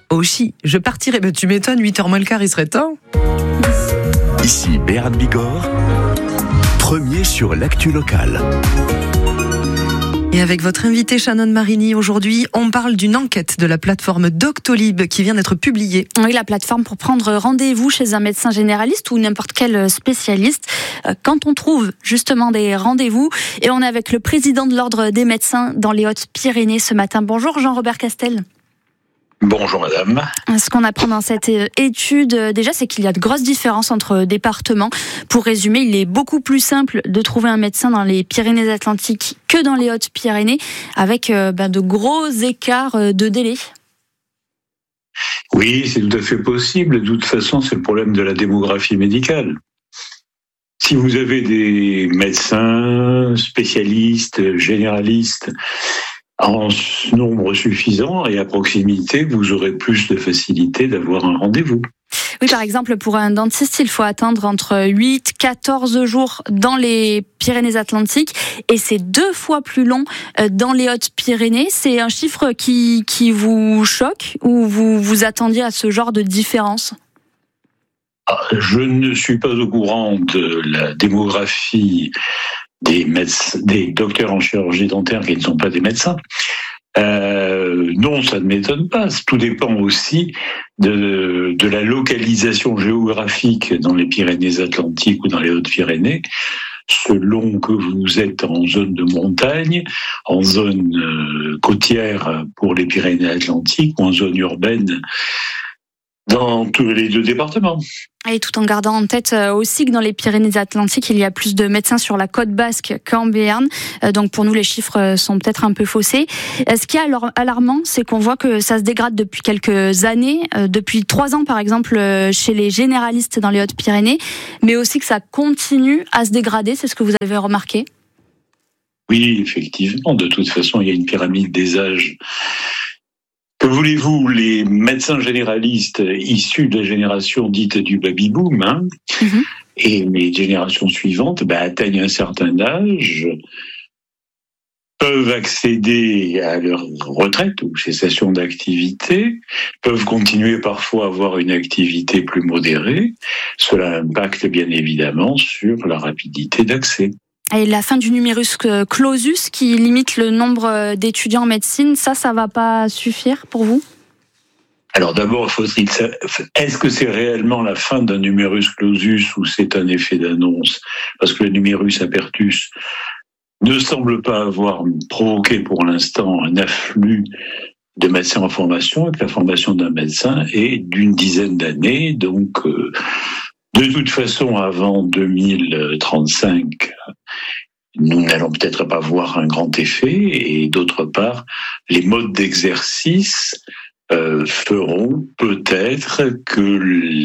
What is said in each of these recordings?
Aussi, je partirai. Tu m'étonnes, 8h moins le quart, il serait temps. Ici Béat Bigorre, premier sur l'actu locale. Et avec votre invité Shannon Marini, aujourd'hui, on parle d'une enquête de la plateforme Doctolib qui vient d'être publiée. Oui, la plateforme pour prendre rendez-vous chez un médecin généraliste ou n'importe quel spécialiste quand on trouve justement des rendez-vous. Et on est avec le président de l'Ordre des médecins dans les Hautes-Pyrénées ce matin. Bonjour Jean-Robert Castel. Bonjour madame. Ce qu'on apprend dans cette étude, déjà, c'est qu'il y a de grosses différences entre départements. Pour résumer, il est beaucoup plus simple de trouver un médecin dans les Pyrénées-Atlantiques que dans les Hautes-Pyrénées, avec de gros écarts de délai. Oui, c'est tout à fait possible. De toute façon, c'est le problème de la démographie médicale. Si vous avez des médecins, spécialistes, généralistes, en nombre suffisant et à proximité, vous aurez plus de facilité d'avoir un rendez-vous. Oui, par exemple, pour un dentiste, il faut attendre entre 8 et 14 jours dans les Pyrénées-Atlantiques et c'est 2 fois plus long dans les Hautes-Pyrénées. C'est un chiffre qui vous choque ou vous vous attendiez à ce genre de différence ? Je ne suis pas au courant de la démographie des docteurs en chirurgie dentaire qui ne sont pas des médecins. Non, ça ne m'étonne pas. Tout dépend aussi de la localisation géographique dans les Pyrénées-Atlantiques ou dans les Hautes-Pyrénées. Selon que vous êtes en zone de montagne, en zone côtière pour les Pyrénées-Atlantiques ou en zone urbaine dans tous les 2 départements. Et tout en gardant en tête aussi que dans les Pyrénées-Atlantiques, il y a plus de médecins sur la côte basque qu'en Béarn. Donc pour nous, les chiffres sont peut-être un peu faussés. Ce qui est alarmant, c'est qu'on voit que ça se dégrade depuis quelques années, depuis 3 ans par exemple chez les généralistes dans les Hautes-Pyrénées, mais aussi que ça continue à se dégrader. C'est ce que vous avez remarqué ? Oui, effectivement. De toute façon, il y a une pyramide des âges. Que voulez-vous, les médecins généralistes issus de la génération dite du baby-boom, et les générations suivantes atteignent un certain âge, peuvent accéder à leur retraite ou cessation d'activité, peuvent continuer parfois à avoir une activité plus modérée. Cela impacte bien évidemment sur la rapidité d'accès. Et la fin du numerus clausus qui limite le nombre d'étudiants en médecine, ça va pas suffire pour vous ? Alors d'abord, est-ce que c'est réellement la fin d'un numerus clausus ou c'est un effet d'annonce ? Parce que le numerus apertus ne semble pas avoir provoqué pour l'instant un afflux de médecins en formation, et que la formation d'un médecin est d'une dizaine d'années, donc de toute façon, avant 2035, nous n'allons peut-être pas voir un grand effet. Et d'autre part, les modes d'exercice feront peut-être que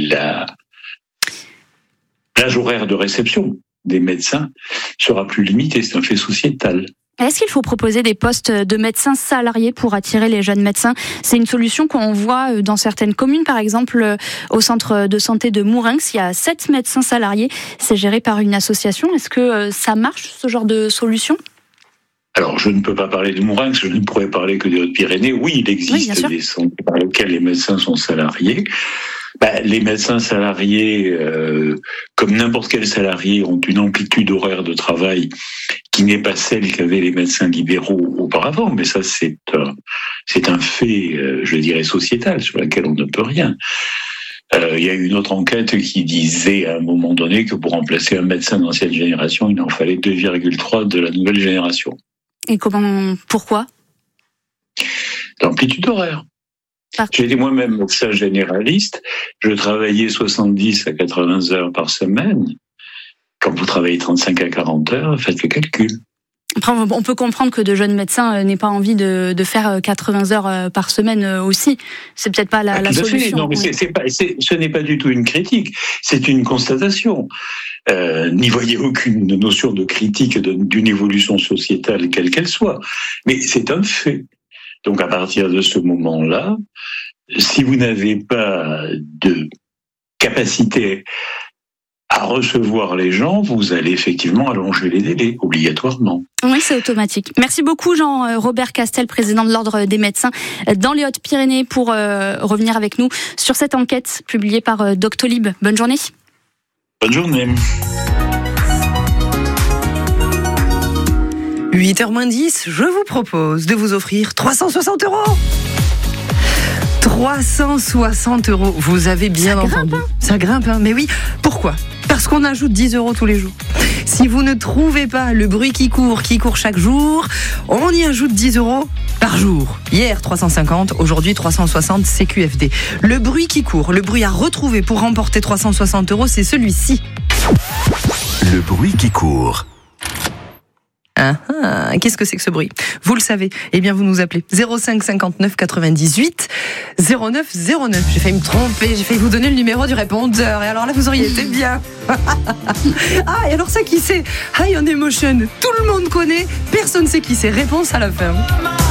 l'âge horaire de réception des médecins sera plus limité. C'est un fait sociétal. Est-ce qu'il faut proposer des postes de médecins salariés pour attirer les jeunes médecins ? C'est une solution qu'on voit dans certaines communes, par exemple au centre de santé de Mourinx, il y a 7 médecins salariés, c'est géré par une association. Est-ce que ça marche, ce genre de solution ? Alors, je ne peux pas parler de Mourinx, je ne pourrais parler que des Hautes-Pyrénées. Oui, il existe des centres par lesquels les médecins sont salariés. Les médecins salariés, comme n'importe quel salarié, ont une amplitude horaire de travail qui n'est pas celle qu'avaient les médecins libéraux auparavant, mais ça c'est un fait, je dirais, sociétal, sur lequel on ne peut rien. Il y a eu une autre enquête qui disait à un moment donné que pour remplacer un médecin d'ancienne génération, il en fallait 2,3 de la nouvelle génération. Et pourquoi ? L'amplitude horaire. J'étais moi-même médecin généraliste, je travaillais 70 à 80 heures par semaine. Quand vous travaillez 35 à 40 heures, faites le calcul. Après, on peut comprendre que de jeunes médecins n'aient pas envie de faire 80 heures par semaine aussi. C'est peut-être pas la solution. Non, mais ce n'est pas du tout une critique, c'est une constatation. N'y voyez aucune notion de critique d'une évolution sociétale, quelle qu'elle soit. Mais c'est un fait. Donc à partir de ce moment-là, si vous n'avez pas de capacité à à recevoir les gens, vous allez effectivement allonger les délais, obligatoirement. Oui, c'est automatique. Merci beaucoup Jean-Robert Castel, président de l'Ordre des médecins dans les Hautes-Pyrénées, pour revenir avec nous sur cette enquête publiée par Doctolib. Bonne journée. Bonne journée. 8h-10, je vous propose de vous offrir 360 €. 360 €, vous avez bien entendu. Ça grimpe, hein. Mais oui, pourquoi ? Parce qu'on ajoute 10 € tous les jours. Si vous ne trouvez pas le bruit qui court chaque jour, on y ajoute 10 € par jour. Hier 350, aujourd'hui 360 CQFD. Le bruit qui court, le bruit à retrouver pour remporter 360 €, c'est celui-ci. Le bruit qui court. Qu'est-ce que c'est que ce bruit ? Vous le savez, eh bien vous nous appelez 05 59 98 09 09. J'ai failli me tromper, j'ai failli vous donner le numéro du répondeur, et alors là vous auriez été bien. Et alors ça qui c'est ? High on Emotion, tout le monde connaît, personne ne sait qui c'est, réponse à la fin.